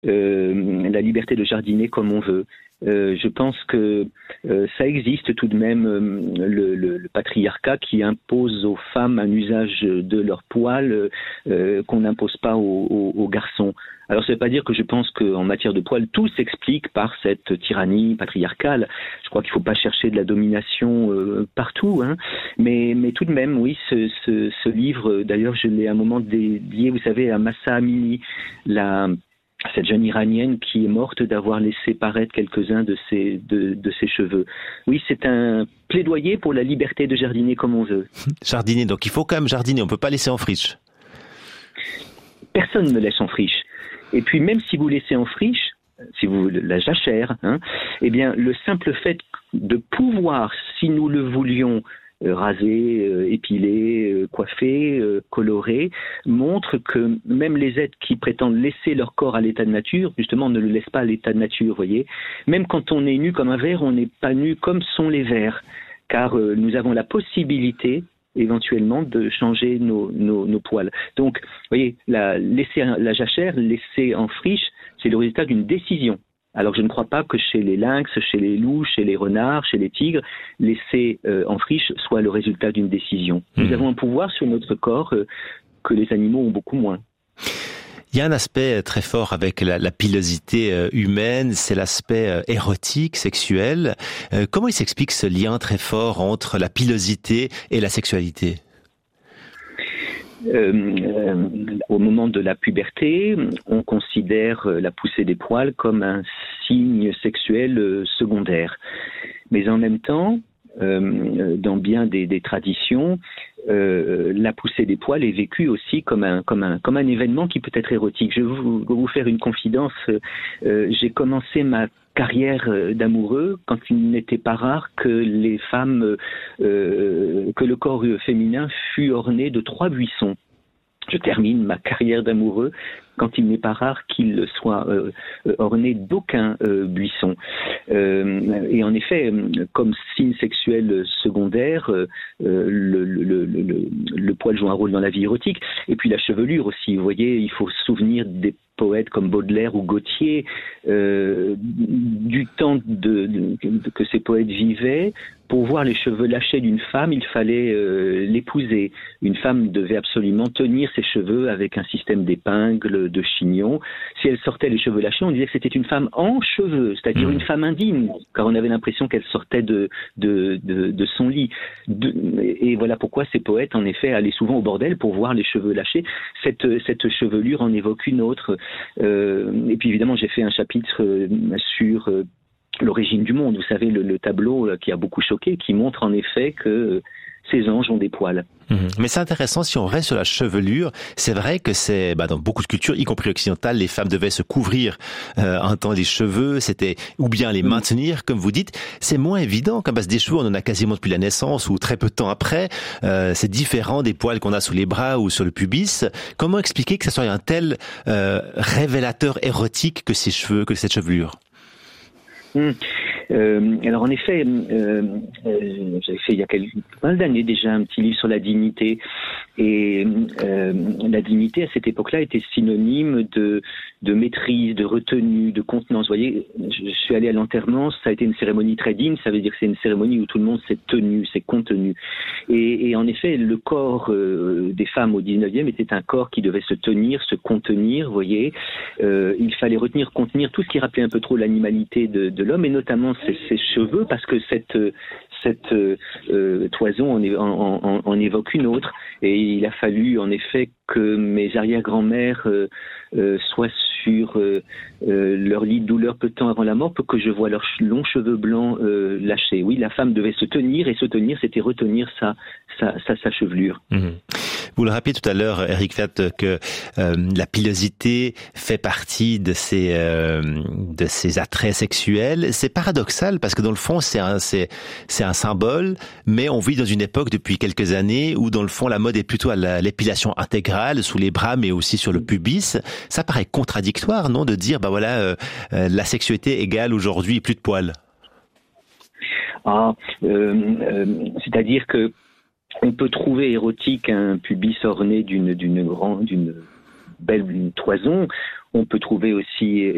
la liberté de jardiner comme on veut. Je pense que ça existe tout de même, le patriarcat qui impose aux femmes un usage de leurs poils qu'on n'impose pas aux garçons. Alors ça ne veut pas dire que je pense qu'en matière de poils, tout s'explique par cette tyrannie patriarcale. Je crois qu'il ne faut pas chercher de la domination partout, hein. Mais tout de même, oui, ce livre, d'ailleurs je l'ai à un moment dédié, vous savez, à Mahsa Amini, cette jeune iranienne qui est morte d'avoir laissé paraître quelques-uns de ses cheveux. Oui, c'est un plaidoyer pour la liberté de jardiner comme on veut. Jardiner, donc il faut quand même jardiner, on ne peut pas laisser en friche. Personne ne laisse en friche. Et puis même si vous laissez en friche, si vous la jachère, hein, eh bien le simple fait de pouvoir, si nous le voulions, raser, épiler, coiffer, colorer, montre que même les êtres qui prétendent laisser leur corps à l'état de nature, justement, ne le laissent pas à l'état de nature, voyez. Même quand on est nu comme un ver, on n'est pas nu comme sont les vers, car nous avons la possibilité éventuellement de changer nos poils. Donc, vous voyez, laisser la jachère, laisser en friche, c'est le résultat d'une décision. Alors je ne crois pas que chez les lynx, chez les loups, chez les renards, chez les tigres, laisser en friche soit le résultat d'une décision. Nous avons un pouvoir sur notre corps que les animaux ont beaucoup moins. Il y a un aspect très fort avec la pilosité humaine, c'est l'aspect érotique, sexuel. Comment il s'explique ce lien très fort entre la pilosité et la sexualité ? Au moment de la puberté, on considère la poussée des poils comme un signe sexuel secondaire. Mais en même temps, dans bien des traditions, la poussée des poils est vécue aussi comme un événement qui peut être érotique. Je vais vous faire une confidence. J'ai commencé ma carrière d'amoureux quand il n'était pas rare que les femmes, que le corps féminin fût orné de 3 buissons. Je termine ma carrière d'amoureux quand il n'est pas rare qu'il soit orné d'aucun buisson. Et en effet, comme signe sexuel secondaire, le poil joue un rôle dans la vie érotique. Et puis la chevelure aussi, vous voyez, il faut se souvenir des poètes comme Baudelaire ou Gautier, du temps que ces poètes vivaient. Pour voir les cheveux lâchés d'une femme, il fallait l'épouser. Une femme devait absolument tenir ses cheveux avec un système d'épingles, de chignons. Si elle sortait les cheveux lâchés, on disait que c'était une femme en cheveux, c'est-à-dire une femme indigne, car on avait l'impression qu'elle sortait de son lit. Et voilà pourquoi ces poètes, en effet, allaient souvent au bordel pour voir les cheveux lâchés. Cette chevelure en évoque une autre. Et puis évidemment, j'ai fait un chapitre sur l'origine du monde, vous savez, le tableau qui a beaucoup choqué, qui montre en effet que ces anges ont des poils. Mais c'est intéressant, si on reste sur la chevelure, c'est vrai que c'est, dans beaucoup de cultures, y compris occidentales, les femmes devaient se couvrir un temps les cheveux, c'était ou bien les maintenir, comme vous dites. C'est moins évident, comme des cheveux, on en a quasiment depuis la naissance ou très peu de temps après. C'est différent des poils qu'on a sous les bras ou sur le pubis. Comment expliquer que ça soit un tel révélateur érotique que ces cheveux, que cette chevelure? Alors en effet, j'avais fait il y a pas mal d'années déjà un petit livre sur la dignité, et la dignité à cette époque-là était synonyme de maîtrise, de retenue, de contenance. Vous voyez, je suis allé à l'enterrement, ça a été une cérémonie très digne, ça veut dire que c'est une cérémonie où tout le monde s'est tenu, s'est contenu. Et en effet, le corps des femmes au 19e était un corps qui devait se tenir, se contenir, vous voyez. Il fallait retenir, contenir tout ce qui rappelait un peu trop l'animalité de l'homme, et notamment ses cheveux, parce que cette toison en évoque une autre. Et il a fallu en effet que mes arrière-grand-mères soient sur leur lit de douleur peu de temps avant la mort pour que je voie leurs longs cheveux blancs lâchés. Oui, la femme devait se tenir, et se tenir, c'était retenir sa chevelure. Vous le rappelez tout à l'heure, Eric Fiat, que la pilosité fait partie de ces attraits sexuels. C'est paradoxal parce que dans le fond, c'est un symbole, mais on vit dans une époque depuis quelques années où dans le fond, la mode est plutôt à l'épilation intégrale sous les bras, mais aussi sur le pubis. Ça paraît contradictoire, non, de dire, la sexualité égale aujourd'hui plus de poils. C'est-à-dire que on peut trouver érotique un pubis orné d'une belle toison. On peut trouver aussi